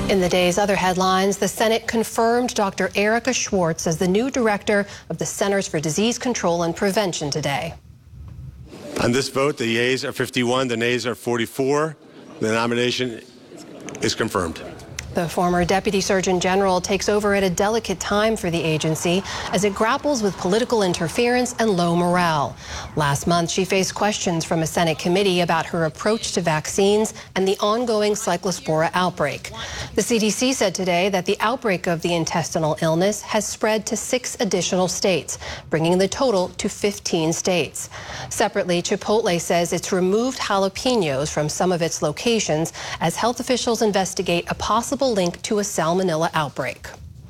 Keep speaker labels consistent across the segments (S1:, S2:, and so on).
S1: In the day's other headlines, the Senate confirmed Dr. Erica Schwartz as the new director of the Centers for Disease Control and Prevention today.
S2: On this vote, the yeas are 51, the nays are 44. The nomination is confirmed.
S1: The former Deputy Surgeon General takes over at a delicate time for the agency as it grapples with political interference and low morale. Last month, she faced questions from a Senate committee about her approach to vaccines and the ongoing cyclospora outbreak. The CDC said today that the outbreak of the intestinal illness has spread to 6 additional states, bringing the total to 15 states. Separately, Chipotle says it's removed jalapenos from some of its locations as health officials investigate a possible link to a salmonella outbreak.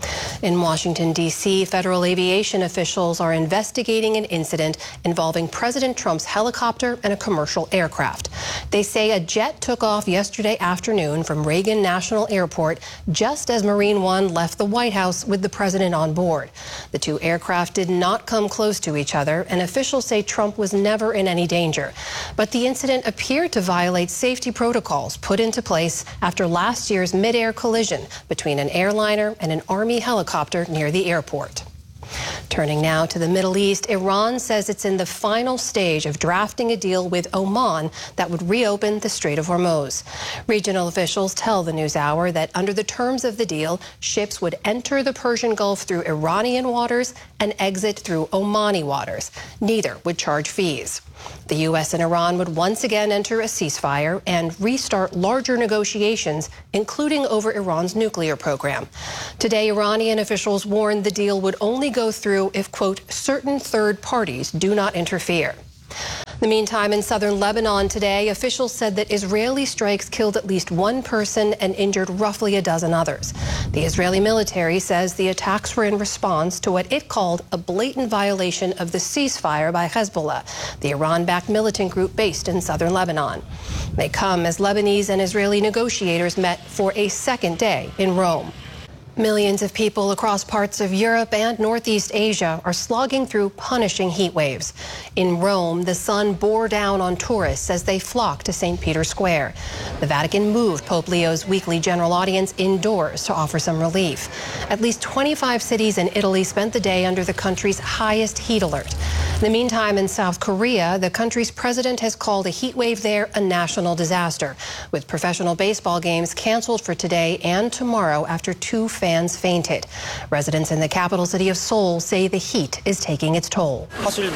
S1: In Washington, D.C., federal aviation officials are investigating an incident involving President Trump's helicopter and a commercial aircraft. They say a jet took off yesterday afternoon from Reagan National Airport just as Marine One left the White House with the president on board. The two aircraft did not come close to each other, and officials say Trump was never in any danger. But the incident appeared to violate safety protocols put into place after last year's mid-air collision between an airliner and an Army helicopter near the airport. Turning now to the Middle East, Iran says it's in the final stage of drafting a deal with Oman that would reopen the Strait of Hormuz. Regional officials tell the NewsHour that under the terms of the deal, ships would enter the Persian Gulf through Iranian waters and exit through Omani waters. Neither would charge fees. The U.S. and Iran would once again enter a ceasefire and restart larger negotiations, including over Iran's nuclear program. Today, Iranian officials warned the deal would only go through if, quote, certain third parties do not interfere. In the meantime, in southern Lebanon today, officials said that Israeli strikes killed at least one person and injured roughly a dozen others. The Israeli military says the attacks were in response to what it called a blatant violation of the ceasefire by Hezbollah, the Iran-backed militant group based in southern Lebanon. They come as Lebanese and Israeli negotiators met for a second day in Rome. Millions of people across parts of Europe and Northeast Asia are slogging through punishing heat waves. In Rome, the sun bore down on tourists as they flocked to St. Peter's Square. The Vatican moved Pope Leo's weekly general audience indoors to offer some relief. At least 25 cities in Italy spent the day under the country's highest heat alert. In the meantime, in South Korea, the country's president has called a heat wave there a national disaster, with professional baseball games canceled for today and tomorrow after 2 fans fainted. Residents in the capital city of Seoul say the heat is taking its toll.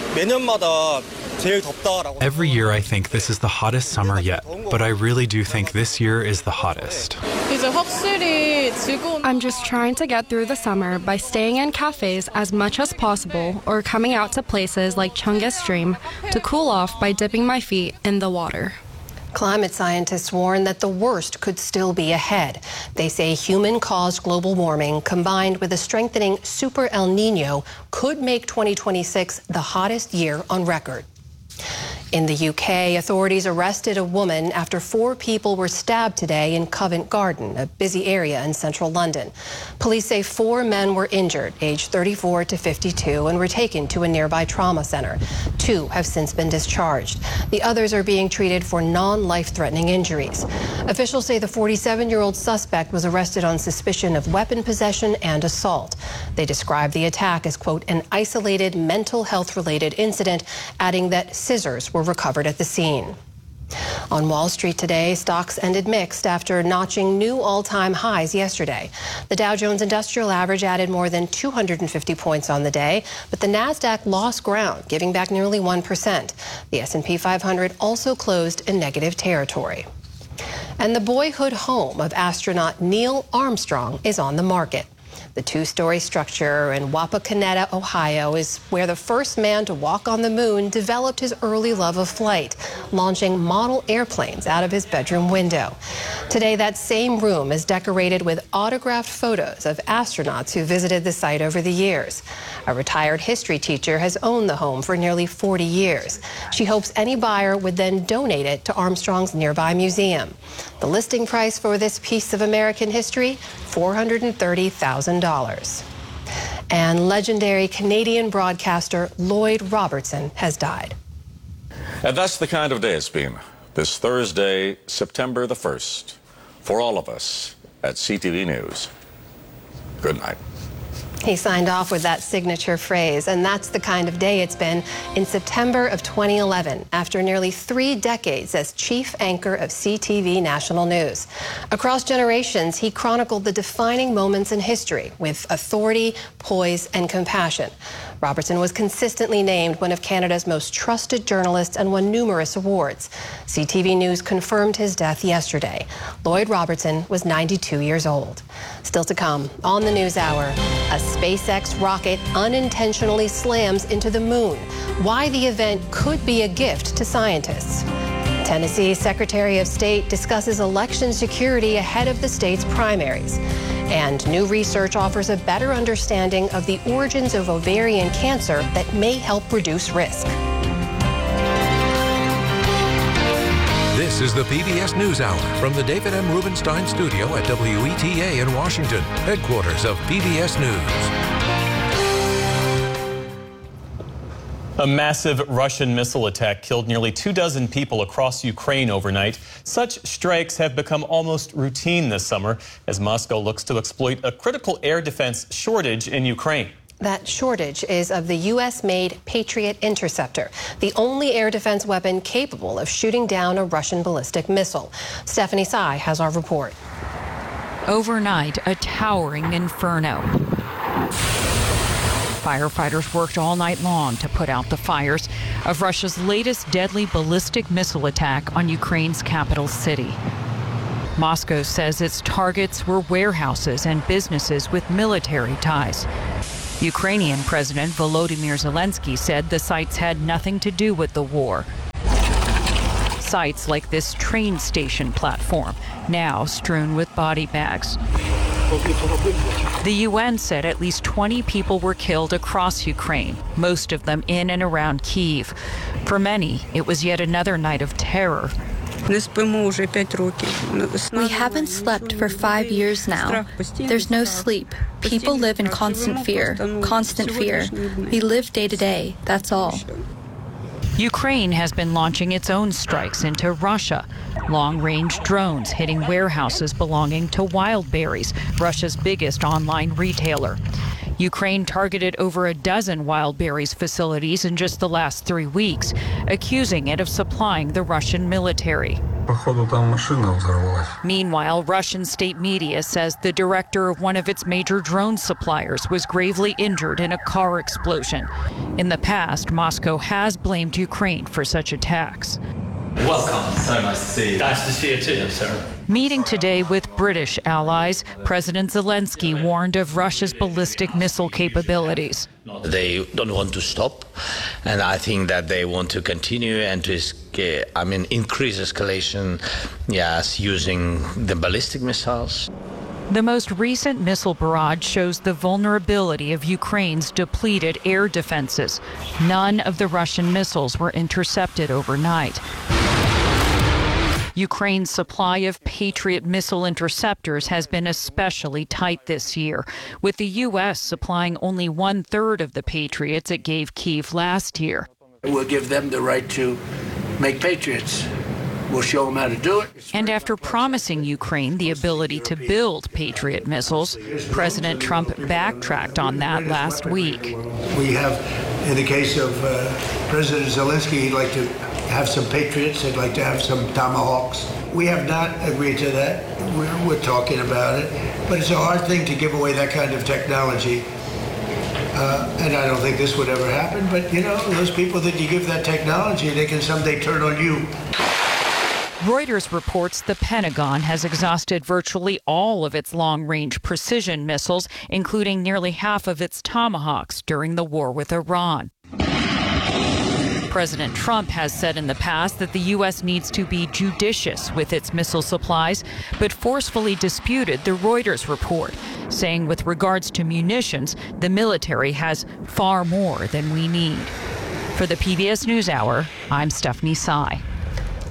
S3: Every year I think this is the hottest summer yet, but I really do think this year is the hottest.
S4: I'm just trying to get through the summer by staying in cafes as much as possible or coming out to places like Chunga Stream to cool off by dipping my feet in the water.
S1: Climate scientists warn that the worst could still be ahead. They say human-caused global warming combined with a strengthening Super El Nino could make 2026 the hottest year on record. In the UK, authorities arrested a woman after 4 people were stabbed today in Covent Garden, a busy area in central London. Police say 4 men were injured, aged 34 to 52, and were taken to a nearby trauma center. 2 have since been discharged. The others are being treated for non-life-threatening injuries. Officials say the 47-year-old suspect was arrested on suspicion of weapon possession and assault. They described the attack as, quote, an isolated mental health-related incident, adding that scissors were recovered at the scene. On Wall Street today, stocks ended mixed after notching new all-time highs yesterday. The Dow Jones Industrial Average added more than 250 points on the day, but the Nasdaq lost ground, giving back nearly 1%. The S&P 500 also closed in negative territory. And the boyhood home of astronaut Neil Armstrong is on the market. The 2-story structure in Wapakoneta, Ohio, is where the first man to walk on the moon developed his early love of flight, launching model airplanes out of his bedroom window. Today, that same room is decorated with autographed photos of astronauts who visited the site over the years. A retired history teacher has owned the home for nearly 40 years. She hopes any buyer would then donate it to Armstrong's nearby museum. The listing price for this piece of American history, $430,000. And legendary Canadian broadcaster Lloyd Robertson has died.
S5: And that's the kind of day it's been this Thursday, September the 1st. For all of us at CTV News, good night.
S1: He signed off with that signature phrase, and that's the kind of day it's been in September of 2011, after nearly 3 decades as chief anchor of CTV National News. Across generations, he chronicled the defining moments in history with authority, poise, and compassion. Robertson was consistently named one of Canada's most trusted journalists and won numerous awards. CTV News confirmed his death yesterday. Lloyd Robertson was 92 years old. Still to come on the NewsHour, a SpaceX rocket unintentionally slams into the moon. Why the event could be a gift to scientists. Tennessee Secretary of State discusses election security ahead of the state's primaries. And new research offers a better understanding of the origins of ovarian cancer that may help reduce risk.
S6: This is the PBS NewsHour from the David M. Rubenstein studio at WETA in Washington, headquarters of PBS News.
S7: A massive Russian missile attack killed nearly 24 people across Ukraine overnight. Such strikes have become almost routine this summer as Moscow looks to exploit a critical air defense shortage in Ukraine.
S1: That shortage is of the U.S.-made Patriot Interceptor, the only air defense weapon capable of shooting down a Russian ballistic missile. Stephanie Tsai has our report.
S8: Overnight, a towering inferno. Firefighters worked all night long to put out the fires of Russia's latest deadly ballistic missile attack on Ukraine's capital city. Moscow says its targets were warehouses and businesses with military ties. Ukrainian President Volodymyr Zelensky said the sites had nothing to do with the war. Sites like this train station platform, now strewn with body bags. The UN said at least 20 people were killed across Ukraine, most of them in and around Kyiv. For many, it was yet another night of terror.
S9: We haven't slept for 5 years now. There's no sleep. People live in constant fear. We live day to day, that's all.
S8: Ukraine has been launching its own strikes into Russia. Long-range drones hitting warehouses belonging to Wildberries, Russia's biggest online retailer. Ukraine targeted over a dozen Wildberries facilities in just the last 3 weeks, accusing it of supplying the Russian military. Meanwhile, Russian state media says the director of one of its major drone suppliers was gravely injured in a car explosion. In the past, Moscow has blamed Ukraine for such attacks.
S10: Welcome. So nice to see you. Nice to see you too, sir.
S8: Meeting today with British allies, President Zelensky warned of Russia's ballistic missile capabilities.
S10: They don't want to stop, and I think that they want to continue and to increase escalation, yes, using the ballistic missiles.
S8: The most recent missile barrage shows the vulnerability of Ukraine's depleted air defenses. None of the Russian missiles were intercepted overnight. Ukraine's supply of Patriot missile interceptors has been especially tight this year, with the U.S. supplying only 1/3 of the Patriots it gave Kyiv last year.
S11: We'll give them the right to make Patriots. We'll show them how to do it.
S8: And after promising Ukraine the ability to build Patriot missiles, President Trump backtracked on that last week.
S11: We have, in the case of President Zelensky, he'd like to have some Patriots, he'd like to have some Tomahawks. We have not agreed to that. We're talking about it. But it's a hard thing to give away that kind of technology. And I don't think this would ever happen. But, you know, those people that you give that technology, they can someday turn on you.
S8: Reuters reports the Pentagon has exhausted virtually all of its long-range precision missiles, including nearly half of its Tomahawks during the war with Iran. President Trump has said in the past that the U.S. needs to be judicious with its missile supplies, but forcefully disputed the Reuters report, saying with regards to munitions, the military has far more than we need. For the PBS NewsHour, I'm Stephanie Tsai.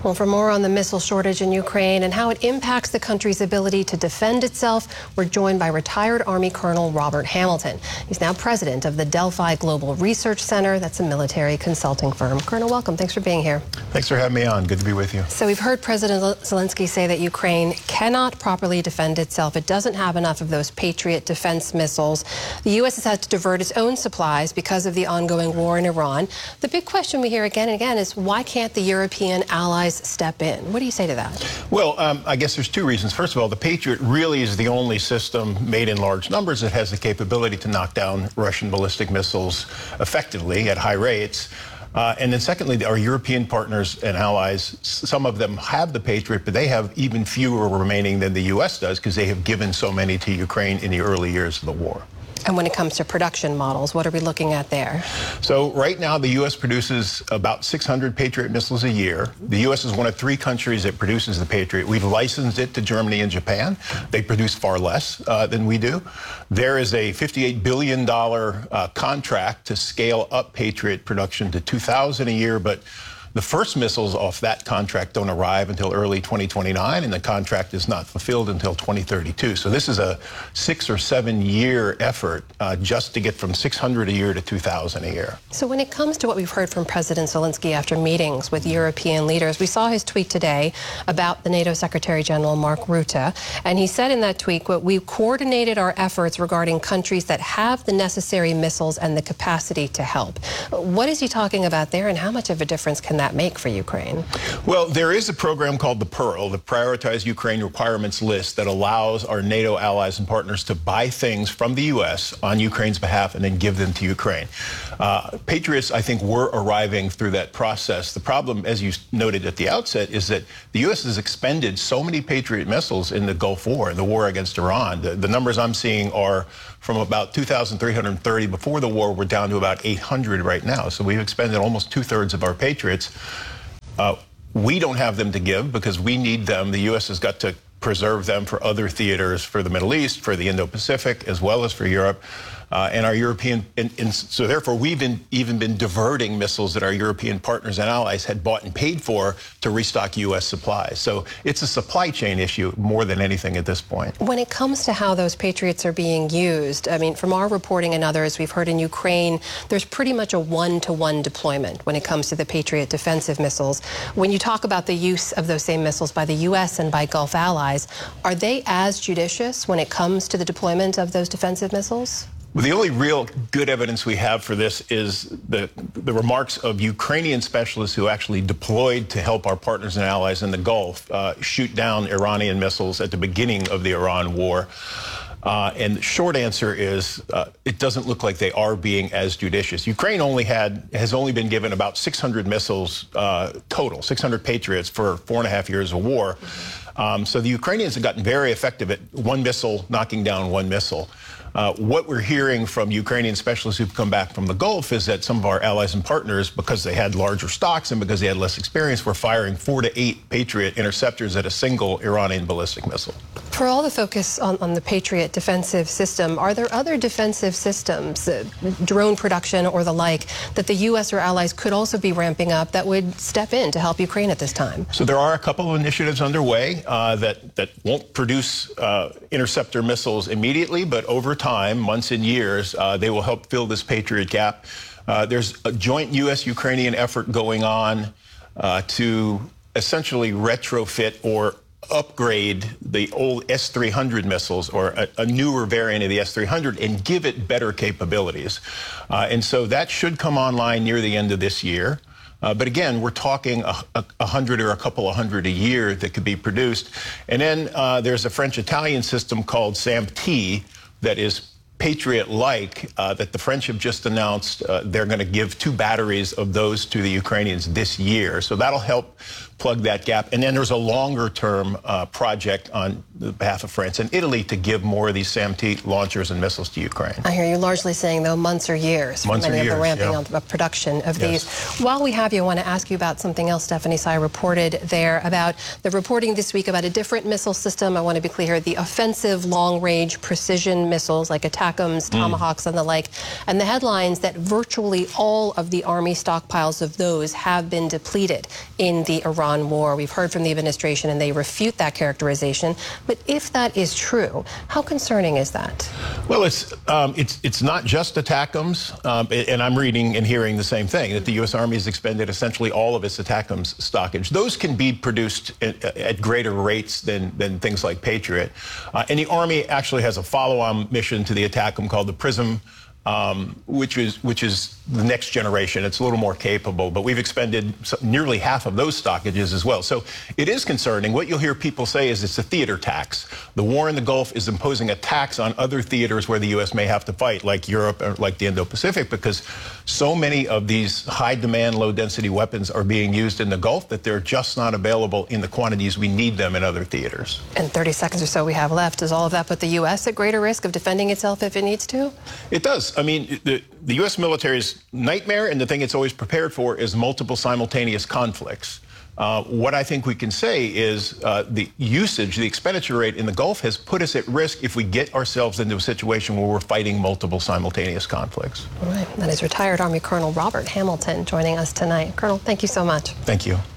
S1: Well, for more on the missile shortage in Ukraine and how it impacts the country's ability to defend itself, we're joined by retired Army Colonel Robert Hamilton. He's now president of the Delphi Global Research Center. That's a military consulting firm. Colonel, welcome. Thanks for being here.
S12: Thanks for having me on. Good to be with you.
S1: So we've heard President Zelensky say that Ukraine cannot properly defend itself. It doesn't have enough of those Patriot defense missiles. The U.S. has had to divert its own supplies because of the ongoing war in Iran. The big question we hear again and again is, why can't the European allies step in? What do you say to that?
S12: Well, I guess there's two reasons. First of all, the Patriot really is the only system made in large numbers that has the capability to knock down Russian ballistic missiles effectively at high rates. And then secondly, our European partners and allies, some of them have the Patriot, but they have even fewer remaining than the U.S. does because they have given so many to Ukraine in the early years of the war.
S1: And when it comes to production models, what are we looking at there?
S12: So right now, the U.S. produces about 600 Patriot missiles a year. The U.S. is one of 3 countries that produces the Patriot. We've licensed it to Germany and Japan. They produce far less than we do. There is a $58 billion contract to scale up Patriot production to 2,000 a year, but the first missiles off that contract don't arrive until early 2029, and the contract is not fulfilled until 2032. So this is a 6 or 7 year effort just to get from 600 a year to 2,000 a year.
S1: So when it comes to what we've heard from President Zelensky after meetings with European leaders, we saw his tweet today about the NATO Secretary General Mark Rutte, and he said in that tweet, we coordinated our efforts regarding countries that have the necessary missiles and the capacity to help. What is he talking about there, and how much of a difference can that make for Ukraine?
S12: Well, there is a program called the PEARL, the Prioritized Ukraine Requirements List, that allows our NATO allies and partners to buy things from the U.S. on Ukraine's behalf and then give them to Ukraine. Patriots, I think, were arriving through that process. The problem, as you noted at the outset, is that the U.S. has expended so many Patriot missiles in the Gulf War, in the war against Iran. The numbers I'm seeing are from about 2,330 before the war, we're down to about 800 right now. So we've expended almost 2/3 of our Patriots. We don't have them to give because we need them. The U.S. has got to preserve them for other theaters, for the Middle East, for the Indo-Pacific, as well as for Europe. And our European, so therefore we've even been diverting missiles that our European partners and allies had bought and paid for to restock U.S. supplies. So it's a supply chain issue more than anything at this point.
S1: When it comes to how those Patriots are being used, I mean, from our reporting and others, we've heard in Ukraine, there's pretty much a one-to-one deployment when it comes to the Patriot defensive missiles. When you talk about the use of those same missiles by the U.S. and by Gulf allies, are they as judicious when it comes to the deployment of those defensive missiles?
S12: Well, the only real good evidence we have for this is the remarks of Ukrainian specialists who actually deployed to help our partners and allies in the Gulf shoot down Iranian missiles at the beginning of the Iran war. And the short answer is it doesn't look like they are being as judicious. Ukraine has only been given about 600 missiles total, 600 Patriots for 4.5 years of war. So the Ukrainians have gotten very effective at one missile knocking down one missile. What we're hearing from Ukrainian specialists who've come back from the Gulf is that some of our allies and partners, because they had larger stocks and because they had less experience, were firing 4 to 8 Patriot interceptors at a single Iranian ballistic missile.
S1: For all the focus on the Patriot defensive system, are there other defensive systems, drone production or the like, that the U.S. or allies could also be ramping up that would step in to help Ukraine at this time?
S12: So there are a couple of initiatives underway that won't produce interceptor missiles immediately, but over time, months and years, they will help fill this Patriot gap. There's a joint U.S.-Ukrainian effort going on to essentially retrofit or upgrade the old S-300 missiles, or a newer variant of the S-300, and give it better capabilities. And so that should come online near the end of this year. But again, we're talking 100 or a couple of hundred a year that could be produced. And then there's a French-Italian system called SAMP-T that is Patriot-like, that the French have just announced they're going to give 2 batteries of those to the Ukrainians this year. So that'll help plug that gap. And then there's a longer-term project on the behalf of France and Italy to give more of these SAM-T launchers and missiles to Ukraine.
S1: I hear you largely saying, though, months or years for many of the ramping up production of these. While we have you, I want to ask you about something else Stephanie Sy reported there about the reporting this week about a different missile system. I want to be clear, the offensive long-range precision missiles like ATACMS, Tomahawks, and the like, and the headlines that virtually all of the Army stockpiles of those have been depleted in the Iran Iran war. We've heard from the administration and they refute that characterization. But if that is true, how concerning is that?
S12: Well, it's not just ATACMS, and I'm reading and hearing the same thing, that the U.S. Army has expended essentially all of its ATACMS stockage. Those can be produced at greater rates than things like Patriot. And the Army actually has a follow-on mission to the ATACMS called the PRISM, which is the next generation. It's a little more capable, but we've expended nearly half of those stockages as well. So it is concerning. What you'll hear people say is it's a theater tax. The war in the Gulf is imposing a tax on other theaters where the U.S. may have to fight, like Europe or like the Indo-Pacific, because so many of these high-demand, low-density weapons are being used in the Gulf that they're just not available in the quantities we need them in other theaters.
S1: And 30 seconds or so we have left. Does all of that put the U.S. at greater risk of defending itself if it needs to?
S12: It does. I mean, the U.S. military's nightmare and the thing it's always prepared for is multiple simultaneous conflicts. What I think we can say is the usage, the expenditure rate in the Gulf has put us at risk if we get ourselves into a situation where we're fighting multiple simultaneous conflicts.
S1: All right. That is retired Army Colonel Robert Hamilton joining us tonight. Colonel, thank you so much.
S12: Thank you.